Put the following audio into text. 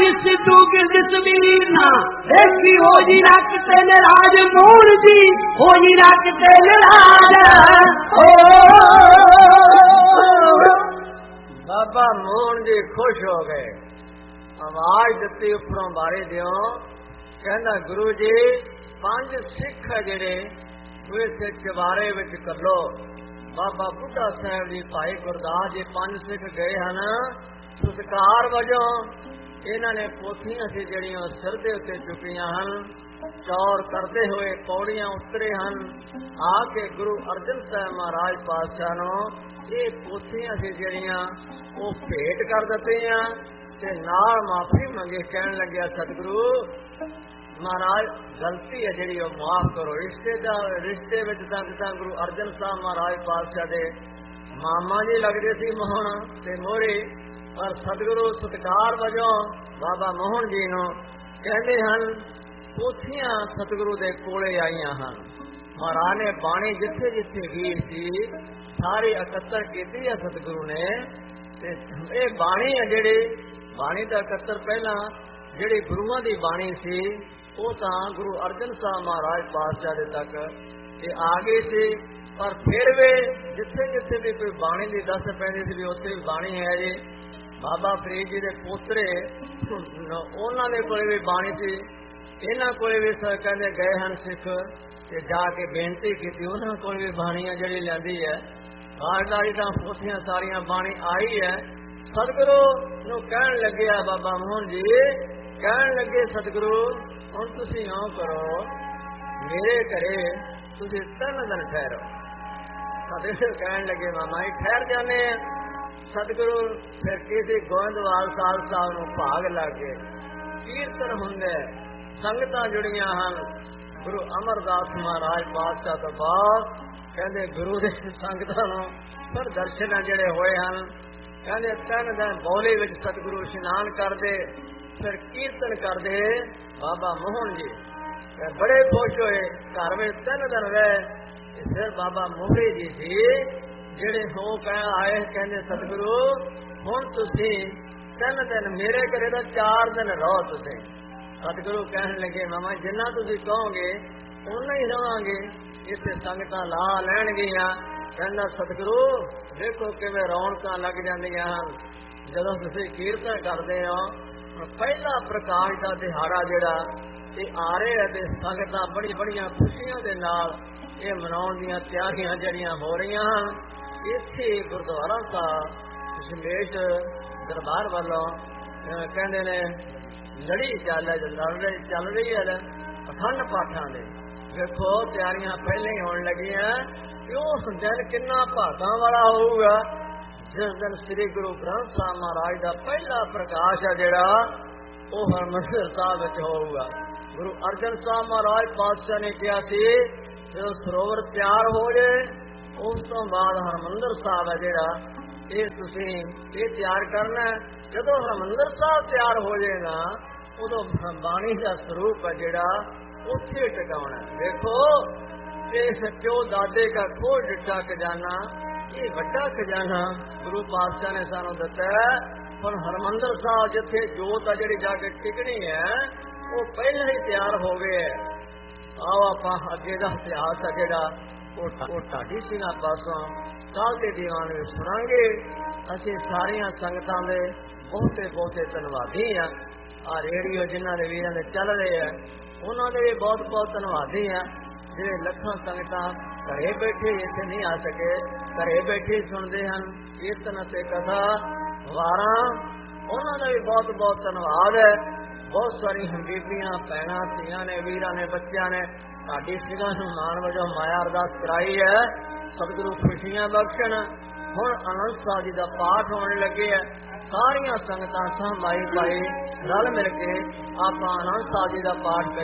सिद्धू के तस्वीर ना देखी हो जी रखते नाराज मोहन जी हो जी रखते नाराज बाबा मोहन जी खुश हो गए आवाज दिती उपरों बारे दियो कहना गुरु जी 5 सिख है जेड़े वे से चवारे विच कर लो बाबा बुढ़ा साहब जी भाई गुरदास जी 5 सिख गए हैं सत्कार वजों इन्हां ने पोथियां सी जड़ियां सिर दे उत्ते चुकियां हन चौर करते हुए पौड़ियां उतरे हन आके गुरु अर्जन साहब महाराज पातशाह नूं ये पोथियां सी जड़ियां वो भेंट कर दित्तियां ते नाल माफी मंगे कहन लग्या सतगुरु महाराज गलती है जी माफ करो रिश्ते विच तां गुरु अर्जन साहब महाराज पातशाह दे मामा जी लगदे सी मोहन ते मोहरे पर सतगुरु सत्कार वजों बाबा मोहन जी नूं कहंदे हन पोथियां सतगुरु दे कोले आईयां हन महाराज ने बाणी जिथे जिथे वीर सी सारे इकत्तर कीती है सतगुरु ने ते ये बाणी है जिहड़ी बाणी दा इकत्तर पहला जिहड़ी गुरुआं दी बाणी सी वो तां गुरु अर्जन साहब महाराज पातशाह दे तक ते आ गई सी पर फिर वे जिथे जिथे भी कोई बाणी दी दस पैंदी सी उत्थे बाणी है जी बाबा फरीद जी दे पोतरे उन्हां दे कोल भी बाणी सी इन्हां कोल भी कहंदे गए हन सिख ते जाके बेनती कीती उन्हां कोल भी बाणियां जिहड़ी लिआंदी है राजदारी तां पोथियां सारियां बाणी आई है सतगुरु नूं कहण लगे बाबा मोहन जी कहण लगे सतगुरु हुण तुसीं इउं करो मेरे घरे तुसीं 3 दिन ठहरो सतगुरु कहण लगे मामा जी ठहर जाने सतगुरु फिर किसी गोविंदवाल खालसा नूं भाग लग गए कीर्तन हुंदे संगतां जुड़ियां हन गुरु अमरदास महाराज पातशाह तो बाद कहंदे गुरु दे संगतां नूं फिर दर्शन जिहड़े होए हन कहंदे 3 दिन बौली विच सतगुरु इशनान करदे फिर कीर्तन करदे बाबा मोहन जी बड़े खुश होए घर में 3 दिन रहे फिर बाबा मोहरे जी सी जिहड़े हो कह आए कहंदे सतगुरु हुण तुसीं 3 दिन मेरे घरे दा 4 दिन रहो तुसीं सतगुरु कहण लगे मामा जिन्ना तुसीं कहोगे उन्ना ही रहांगे इत्थे संगतां ला लैणगीआं कहंदा सतगुरु देखो किवें रौनकां लग जांदियां हन जदों तुसीं कीर्तन करदे हो पहला प्रकाश का दिहाड़ा जिहड़ा ये आ रहा है ते संगतां बड़ी बड़ियां खुशियां दे नाल ये मनाउण दीयां तैयारियां जिहड़ियां हो रहीआं हन इत्थे गुरुद्वारा साहब दशमेश दरबार वालों कहंदे ने लड़ी चल रही है अखंड पाठां दे देखो तैयारियां पहले ही होण लगियां उस दिन कितना भागां वाला होऊगा जिस दिन श्री गुरु ग्रंथ साहब महाराज का पहला प्रकाश है जिहड़ा वो हरमंदिर साहब विच होऊगा गुरु अर्जन साहब महाराज पातशाह ने कहा सी जो सरोवर तैयार हो जाए उस तो बाद हरमंदिर साहब है जिहड़ा ये तुसीं ये तैयार करना जदों हरमंदिर साहब तैयार हो जाएगा उदों बाणी का स्वरूप है जिहड़ा उत्थे टिकाउणा देखो इस प्यो दादे का खोज डिठा खजाना ये वड्डा खजाना गुरु पातशाह ने सानू दिता है पर हरमंदिर साहब जिथे जोत आ जिहड़ी जाके टिकनी है वो पहले ही तैयार हो गए आओ आपां अगे दा इतिहास है जिहड़ा वो ढाडी सिंहां पासों कल के दीवान में सुनांगे असीं सारियां संगतां दे बहुते बहुते धन्नवादी हाँ आ रेडियो जिन्हां दे वीरां दे चल रहे हैं उन्हां दे भी बहुत बहुत धन्नवादी हाँ जिहड़े लखां संगतां घरे बैठे इत्थे नहीं आ सके घरे बैठे सुनते हैं कीर्तन ते कथा वारां उन्हां दा भी बहुत बहुत धन्नवाद है बहुत सारी बीबियां भैणां धीआं ने वीरां ने बच्चियां ने ढाडी सिंहां नूं माण वजों माया अरदास कराई है सतगुरु खुशियां बख्शण हुण आनंद साहब जी दा पाठ होने लगे है सारियां संगतां सां माई भाई रल मिल के आपां आनंद साहब जी दा पाठ